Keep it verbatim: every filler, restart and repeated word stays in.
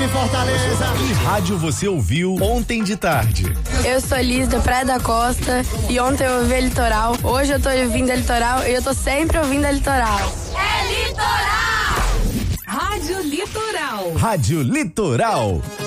em Fortaleza. Que rádio você ouviu ontem de tarde? Eu sou Liz da Praia da Costa e ontem eu ouvi a Litoral. Hoje eu tô ouvindo a Litoral e eu tô sempre ouvindo a Litoral. É Litoral! Rádio Litoral. Rádio Litoral.